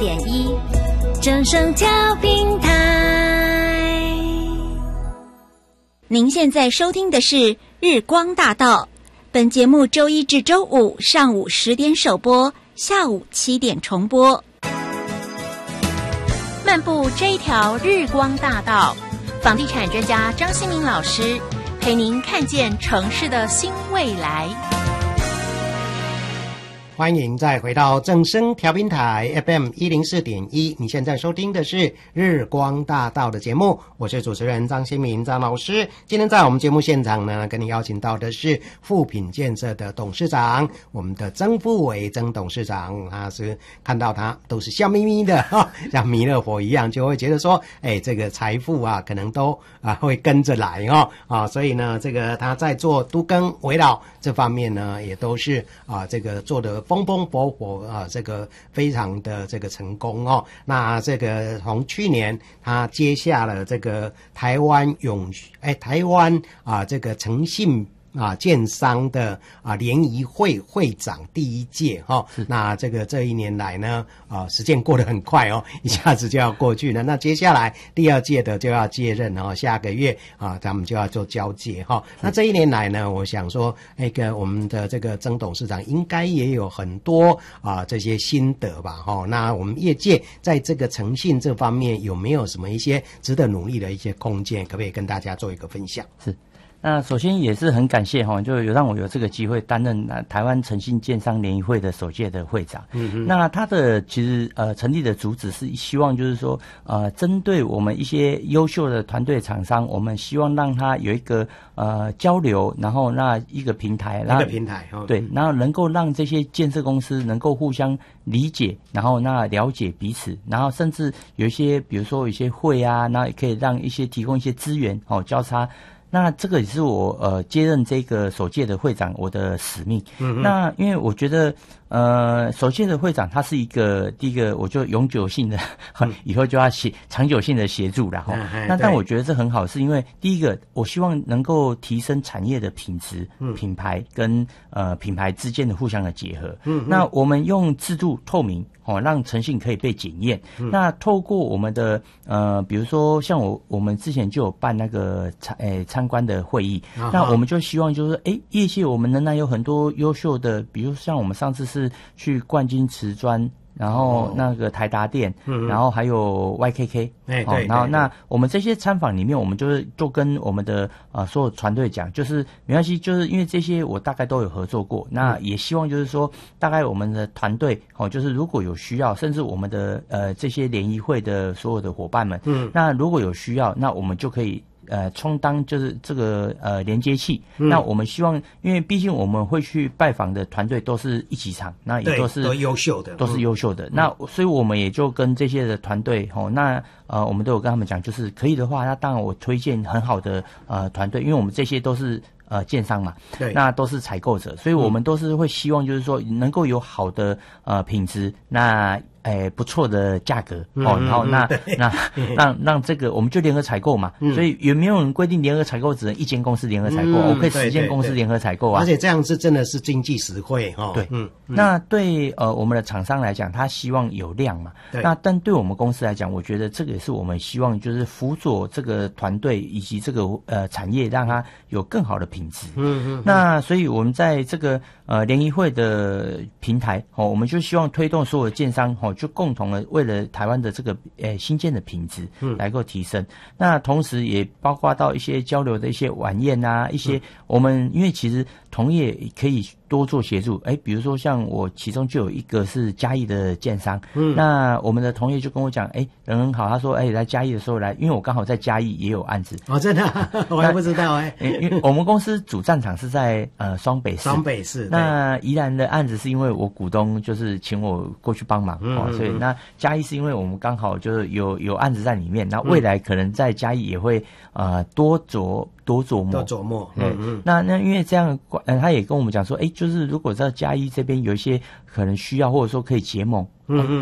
104.1正声调频台。您现在收听的是日光大道，本节目周一至周五上午10点首播，下午7点重播。漫步这一条日光大道，房地产专家张新民老师陪您看见城市的新未来。 欢迎再回到正声调频台 FM 104.1，你现在收听的是日光大道的节目，我是主持人张新民张老师。今天在我们节目现场呢，跟你邀请到的是富品建设的董事长，我们的曾富伟曾董事长，他是看到他都是笑眯眯的，像弥勒佛一样，就会觉得说，这个财富啊，可能都会跟着来所以呢，这个他在做都更围绕这方面呢，也都是这个做的风风火火这个非常的这个成功那这个从去年他接下了这个台湾这个诚信建商的联谊会会长第一届那这一年来呢时间过得很快一下子就要过去了。那接下来第二届的就要接任下个月他们就要做交接那这一年来呢，我想说我们的这个曾董事长应该也有很多这些心得吧那我们业界在这个诚信这方面有没有什么一些值得努力的一些空间，可不可以跟大家做一个分享？ 是。那首先也是很感谢就有让我有这个机会担任台湾诚信建商联谊会的首届的会长。那他的其实成立的主旨是希望就是说针对我们一些优秀的团队厂商，我们希望让他有一个交流，然后那一个平台，对，然后能够让这些建设公司能够互相理解，然后那了解彼此，然后甚至有一些比如说有一些会那也可以让一些提供一些资源交叉。那这个也是我接任这个首届的会长我的使命。那因为我觉得首届的会长他是一个第一个我就永久性的以后就要长久性的协助啦那但我觉得这很好，是因为第一个我希望能够提升产业的品质品牌跟品牌之间的互相的结合。那我们用制度透明让诚信可以被检验。那透过我们的比如说像我们之前就有办那个参观的会议，那我们就希望就是业界我们仍然有很多优秀的，比如像我们上次是去冠军瓷砖，然后那个台达电，然后还有 YKK， 对， 然后那我们这些参访里面，我们就跟我们的所有团队讲，就是没关系，就是因为这些我大概都有合作过，那也希望就是说，大概我们的团队就是如果有需要，甚至我们的这些联谊会的所有的伙伴们，那如果有需要，那我们就可以充当就是这个连接器。那我们希望，因为毕竟我们会去拜访的团队都是一级厂，那也都是优秀的， 都是优秀的。那所以我们也就跟这些的团队那我们都有跟他们讲，就是可以的话，那当然我推荐很好的团队，因为我们这些都是建商嘛，对，那都是采购者，所以我们都是会希望就是说能够有好的品质，那不错的价格然后那让这个我们就联合采购嘛，所以也没有人规定联合采购只能一间公司联合采购，我可以10间公司联合采购而且这样是真的是经济实惠对，那对我们的厂商来讲，他希望有量嘛，那但对我们公司来讲，我觉得这个也是我们希望就是辅佐这个团队以及这个产业，让它有更好的品质。那所以我们在这个联谊会的平台我们就希望推动所有的建商就共同的为了台湾的这个新建的品质来够提升。那同时也包括到一些交流的一些晚宴一些我们因为其实同业可以多做协助，比如说像我其中就有一个是嘉义的建商，那我们的同业就跟我讲，人很好，他说来嘉义的时候来，因为我刚好在嘉义也有案子真的我还不知道因为我们公司主战场是在双北市，那宜兰的案子是因为我股东就是请我过去帮忙所以那嘉义是因为我们刚好就是有案子在里面，那未来可能在嘉义也会多琢磨那因为这样他也跟我们讲说就是如果在嘉义这边有一些可能需要或者说可以结盟